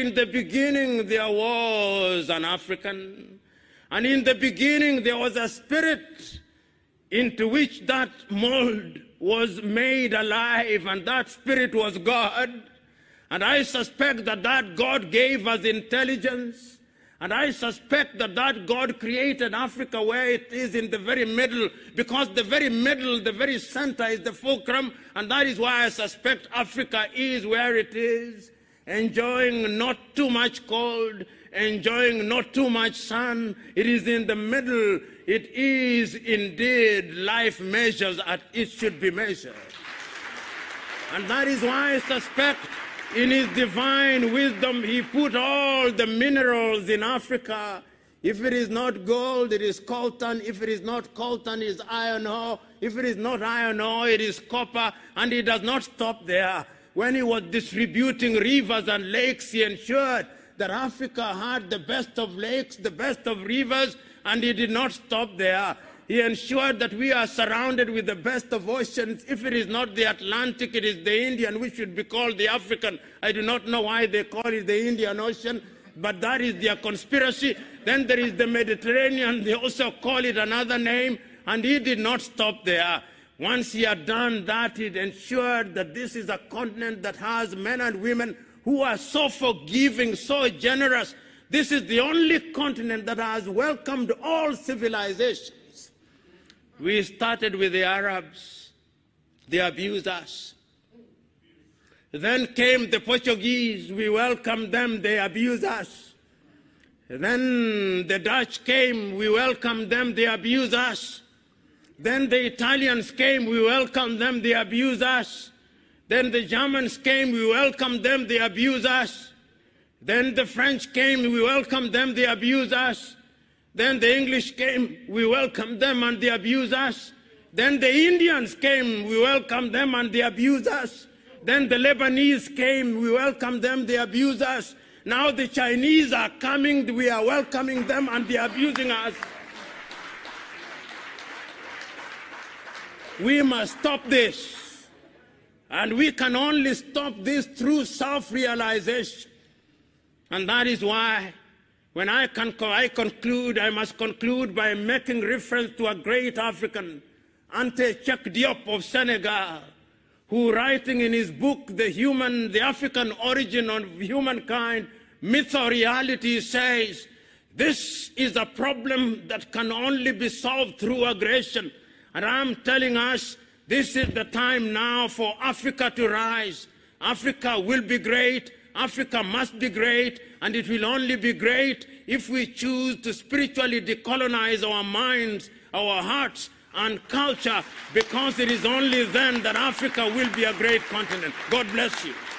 in the beginning there was an African, and in the beginning there was a spirit into which that mold was made alive, and that spirit was God. And I suspect that that God gave us intelligence, and I suspect that that God created Africa where it is in the very middle, because the very middle, the very center is the fulcrum, and that is why I suspect Africa is where it is, enjoying not too much cold, enjoying not too much sun. It is in the middle. It is indeed life measures as it should be measured. And that is why I suspect in his divine wisdom, he put all the minerals in Africa. If it is not gold, it is coltan. If it is not coltan, it is iron ore. If it is not iron ore, it is copper. And he does not stop there. When he was distributing rivers and lakes, he ensured that Africa had the best of lakes, the best of rivers, and he did not stop there. He ensured that we are surrounded with the best of oceans. If it is not the Atlantic, it is the Indian, which should be called the African. I do not know why they call it the Indian Ocean, but that is their conspiracy. Then there is the Mediterranean. They also call it another name, and he did not stop there. Once he had done that, he ensured that this is a continent that has men and women who are so forgiving, so generous. This is the only continent that has welcomed all civilizations. We started with the Arabs. They abused us. Then came the Portuguese. We welcomed them. They abused us. Then the Dutch came. We welcomed them. They abused us. Then the Italians came. We welcomed them. They abused us. Then the Germans came. We welcomed them. They abused us. Then the French came. We welcomed them. They abused us. Then the English came, we welcomed them and they abused us. Then the Indians came, we welcomed them and they abused us. Then the Lebanese came, we welcomed them, they abused us. Now the Chinese are coming, we are welcoming them and they are abusing us. We must stop this. And we can only stop this through self-realization. And that is why when I conclude, I must conclude by making reference to a great African, Ante Cheikh Diop of Senegal, who writing in his book, The African Origin of Humankind, Myth or Reality, says, this is a problem that can only be solved through aggression. And I'm telling us, this is the time now for Africa to rise. Africa will be great. Africa must be great, and it will only be great if we choose to spiritually decolonize our minds, our hearts, and culture, because it is only then that Africa will be a great continent. God bless you.